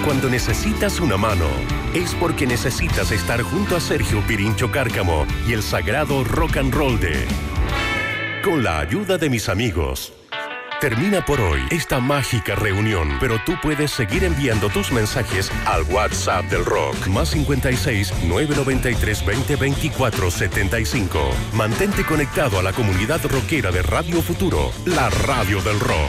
cuando necesitas una mano, es porque necesitas estar junto a Sergio Pirincho Cárcamo y el sagrado rock and roll de Con la ayuda de mis amigos. Termina por hoy esta mágica reunión, pero tú puedes seguir enviando tus mensajes al WhatsApp del rock, más 56 993 20 24 75. Mantente conectado a la comunidad rockera de Radio Futuro, la radio del rock.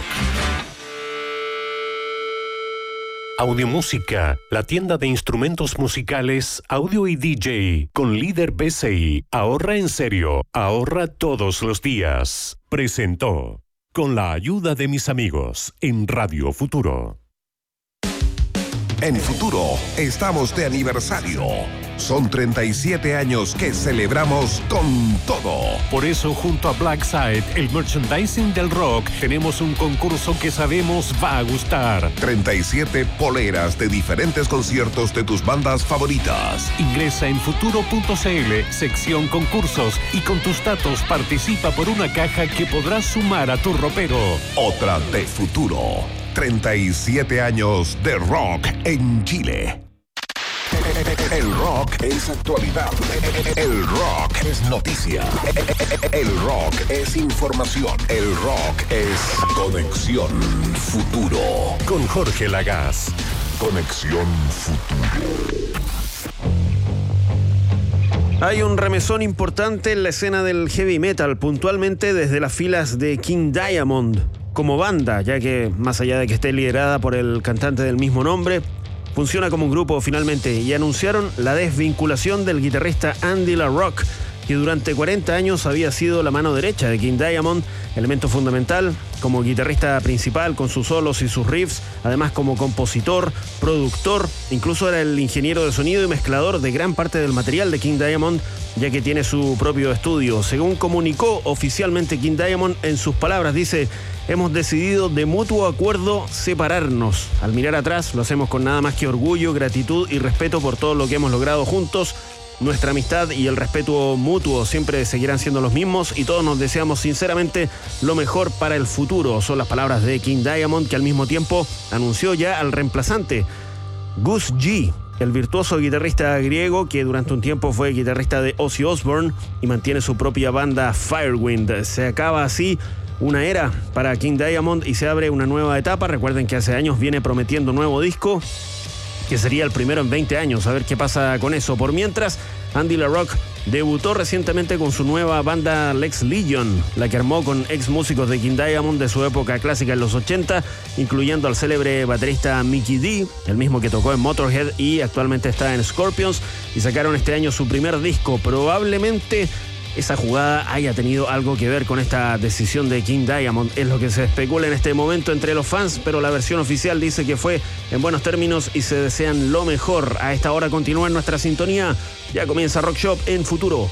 Audiomúsica, la tienda de instrumentos musicales, audio y DJ, con líder BCI. Ahorra en serio, ahorra todos los días. Presentó Con la ayuda de mis amigos en Radio Futuro. En Futuro estamos de aniversario. Son 37 años que celebramos con todo. Por eso, junto a Blackside, el merchandising del rock, tenemos un concurso que sabemos va a gustar. 37 poleras de diferentes conciertos de tus bandas favoritas. Ingresa en futuro.cl, sección concursos, y con tus datos participa por una caja que podrás sumar a tu ropero. Otra de Futuro. 37 años de rock en Chile. El rock es actualidad. El rock es noticia. El rock es información. El rock es Conexión Futuro. Con Jorge Lagaz. Conexión Futuro. Hay un remesón importante en la escena del heavy metal, puntualmente desde las filas de King Diamond como banda, ya que más allá de que esté liderada por el cantante del mismo nombre, funciona como un grupo finalmente, y anunciaron la desvinculación del guitarrista Andy LaRocque, que durante 40 años había sido la mano derecha de King Diamond, elemento fundamental como guitarrista principal con sus solos y sus riffs, además como compositor, productor, incluso era el ingeniero de sonido y mezclador de gran parte del material de King Diamond, ya que tiene su propio estudio. Según comunicó oficialmente King Diamond, en sus palabras dice: hemos decidido de mutuo acuerdo separarnos. Al mirar atrás lo hacemos con nada más que orgullo, gratitud y respeto por todo lo que hemos logrado juntos. Nuestra amistad y el respeto mutuo siempre seguirán siendo los mismos y todos nos deseamos sinceramente lo mejor para el futuro. Son las palabras de King Diamond, que al mismo tiempo anunció ya al reemplazante, Gus G, el virtuoso guitarrista griego que durante un tiempo fue guitarrista de Ozzy Osbourne y mantiene su propia banda Firewind. Se acaba así una era para King Diamond y se abre una nueva etapa. Recuerden que hace años viene prometiendo nuevo disco, que sería el primero en 20 años. A ver qué pasa con eso. Por mientras, Andy LaRocque debutó recientemente con su nueva banda Lex Legion, la que armó con ex músicos de King Diamond de su época clásica en los 80, incluyendo al célebre baterista Mikkey Dee, el mismo que tocó en Motorhead y actualmente está en Scorpions, y sacaron este año su primer disco. Probablemente esa jugada haya tenido algo que ver con esta decisión de King Diamond. Es lo que se especula en este momento entre los fans, pero la versión oficial dice que fue en buenos términos y se desean lo mejor. A esta hora continúa en nuestra sintonía. Ya comienza Rock Shop en Futuro.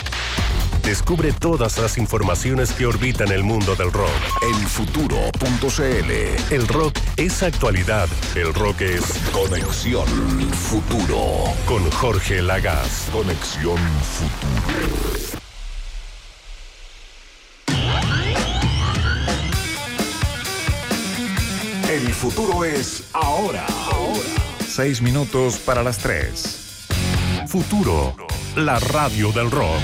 Descubre todas las informaciones que orbitan el mundo del rock en futuro.cl. El rock es actualidad. El rock es Conexión Futuro. Con Jorge Lagaz. Conexión Futuro. El futuro es ahora. 6 minutos para las 3. Futuro, la radio del rock.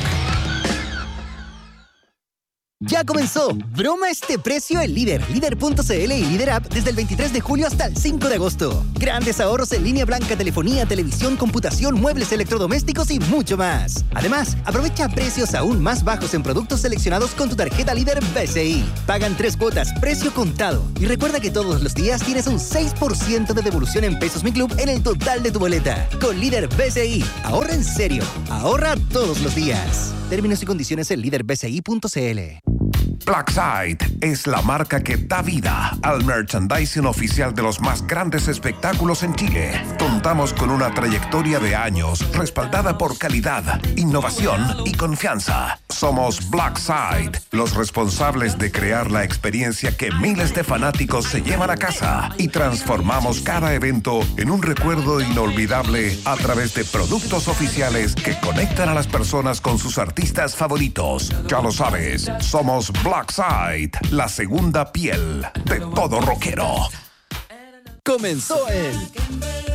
Ya comenzó. Broma este precio en Líder, Líder.cl y Líder App desde el 23 de julio hasta el 5 de agosto. Grandes ahorros en línea blanca, telefonía, televisión, computación, muebles electrodomésticos y mucho más. Además, aprovecha precios aún más bajos en productos seleccionados con tu tarjeta Líder BCI. Pagan 3 cuotas, precio contado. Y recuerda que todos los días tienes un 6% de devolución en Pesos Mi Club en el total de tu boleta. Con Líder BCI, ahorra en serio. Ahorra todos los días. Términos y condiciones en líderbci.cl. Blackside es la marca que da vida al merchandising oficial de los más grandes espectáculos en Chile. Contamos con una trayectoria de años respaldada por calidad, innovación y confianza. Somos Blackside, los responsables de crear la experiencia que miles de fanáticos se llevan a casa, y transformamos cada evento en un recuerdo inolvidable a través de productos oficiales que conectan a las personas con sus artistas favoritos. Ya lo sabes, somos Blackside, la segunda piel de todo rockero. Comenzó el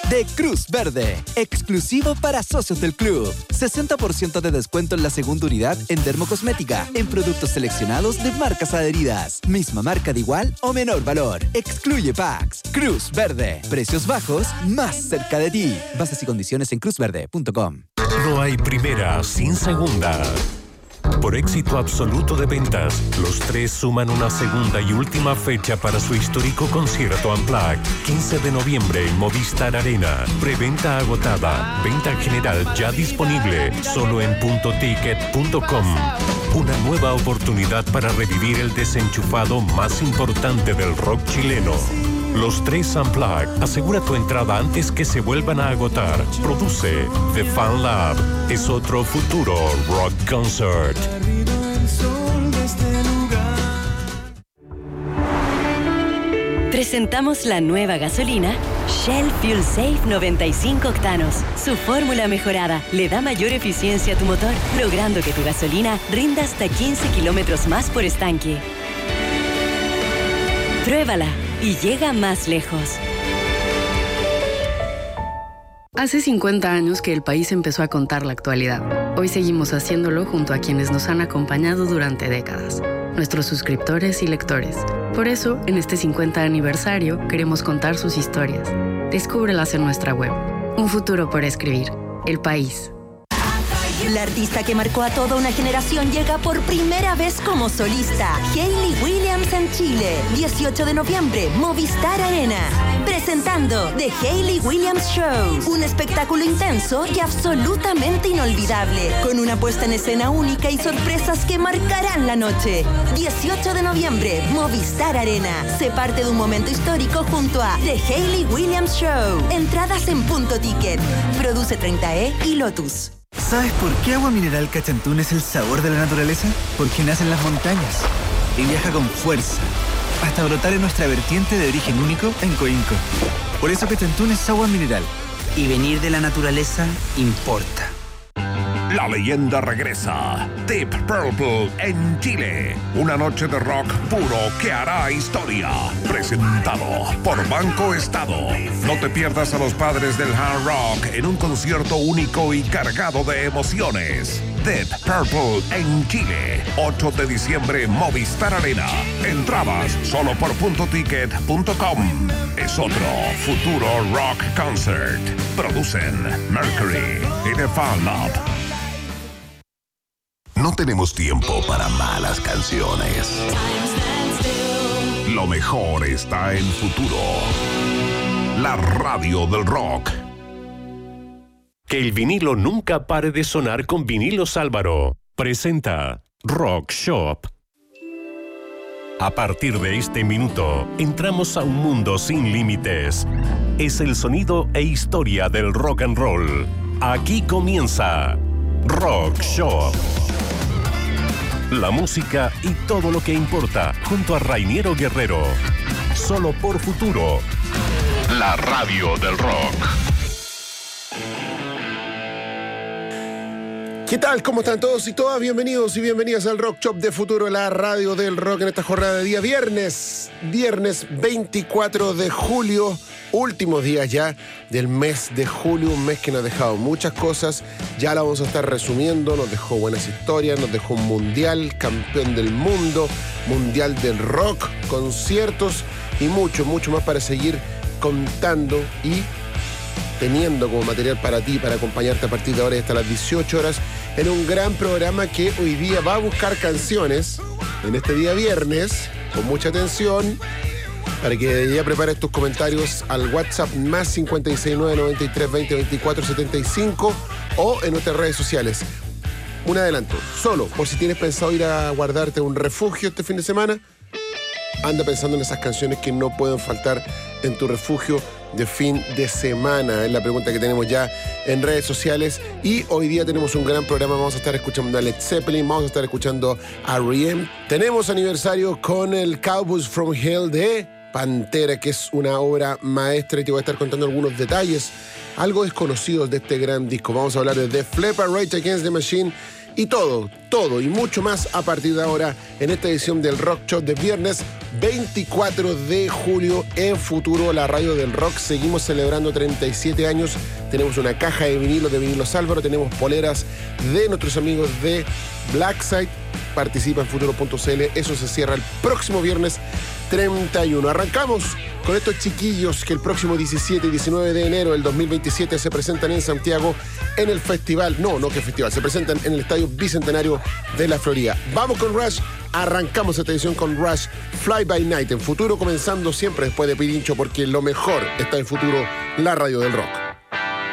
de Cruz Verde, exclusivo para socios del club. 60% de descuento en la segunda unidad en dermocosmética, en productos seleccionados de marcas adheridas. Misma marca de igual o menor valor. Excluye packs. Cruz Verde. Precios bajos más cerca de ti. Bases y condiciones en cruzverde.com. No hay primera sin segunda. Por éxito absoluto de ventas, los tres suman una segunda y última fecha para su histórico concierto Unplugged. 15 de noviembre en Movistar Arena. Preventa agotada. Venta general ya disponible. Solo en puntoticket.com. Una nueva oportunidad para revivir el desenchufado más importante del rock chileno. Los tres Unplugged. Asegura tu entrada antes que se vuelvan a agotar. Produce The Fan Lab. Es otro futuro rock concert. Presentamos la nueva gasolina Shell Fuel Safe 95 octanos. Su fórmula mejorada le da mayor eficiencia a tu motor, logrando que tu gasolina rinda hasta 15 kilómetros más por estanque. Pruébala y llega más lejos. Hace 50 años que el país empezó a contar la actualidad. Hoy seguimos haciéndolo junto a quienes nos han acompañado durante décadas, nuestros suscriptores y lectores. Por eso, en este 50 aniversario, queremos contar sus historias. Descúbrelas en nuestra web. Un futuro por escribir. El País. La artista que marcó a toda una generación llega por primera vez como solista. Hayley Williams en Chile. 18 de noviembre, Movistar Arena. Presentando The Hayley Williams Show. Un espectáculo intenso y absolutamente inolvidable. Con una puesta en escena única y sorpresas que marcarán la noche. 18 de noviembre, Movistar Arena. Se parte de un momento histórico junto a The Hayley Williams Show. Entradas en Punto Ticket. Produce 30E y Lotus. ¿Sabes por qué Agua Mineral Cachantún es el sabor de la naturaleza? Porque nace en las montañas y viaja con fuerza hasta brotar en nuestra vertiente de origen único en Coinco. Por eso Cachantún es agua mineral. Y venir de la naturaleza importa. La leyenda regresa. Deep Purple en Chile. Una noche de rock puro que hará historia. Presentado por Banco Estado. No te pierdas a los padres del hard rock en un concierto único y cargado de emociones. Deep Purple en Chile. 8 de diciembre, Movistar Arena. Entradas solo por puntoticket.com. Es otro futuro rock concert. Producen Mercury y The Fan Lab. No tenemos tiempo para malas canciones. Lo mejor está en Futuro. La radio del rock. Que el vinilo nunca pare de sonar con Vinilos Álvaro. Presenta Rock Shop. A partir de este minuto, entramos a un mundo sin límites. Es el sonido e historia del rock and roll. Aquí comienza Rock Shop. La música y todo lo que importa, junto a Rainiero Guerrero. Solo por Futuro. La radio del rock. ¿Qué tal? ¿Cómo están todos y todas? Bienvenidos y bienvenidas al Rock Shop de Futuro, la radio del rock en esta jornada de día viernes 24 de julio, últimos días ya del mes de julio, un mes que nos ha dejado muchas cosas, ya la vamos a estar resumiendo, nos dejó buenas historias, nos dejó un mundial, campeón del mundo, mundial del rock, conciertos y mucho más para seguir contando y teniendo como material para ti, para acompañarte a partir de ahora y hasta las 18 horas en un gran programa que hoy día va a buscar canciones en este día viernes, con mucha atención, para que ya prepares tus comentarios al WhatsApp más 569 93 20 24 75 o en nuestras redes sociales. Un adelanto, solo por si tienes pensado ir a guardarte un refugio este fin de semana, anda pensando en esas canciones que no pueden faltar en tu refugio de fin de semana. Es la pregunta que tenemos ya en redes sociales. Y hoy día tenemos un gran programa. Vamos a estar escuchando a Led Zeppelin, vamos a estar escuchando a R.E.M. Tenemos aniversario con el Cowboys from Hell de Pantera, que es una obra maestra, y te voy a estar contando algunos detalles algo desconocidos de este gran disco. Vamos a hablar de Def Leppard, Rage Against the Machine Y todo y mucho más a partir de ahora en esta edición del Rock Show de viernes 24 de julio en Futuro, la radio del rock. Seguimos celebrando 37 años. Tenemos una caja de vinilos Álvaro, tenemos poleras de nuestros amigos de Blackside. Participa en futuro.cl. Eso se cierra el próximo viernes 31. Arrancamos con estos chiquillos que el próximo 17 y 19 de enero del 2027 se presentan en Santiago en el festival. No que festival. Se presentan en el Estadio Bicentenario de la Florida. Vamos con Rush. Arrancamos esta edición con Rush Fly By Night en Futuro, comenzando siempre después de Pirincho, porque lo mejor está en Futuro, la radio del rock.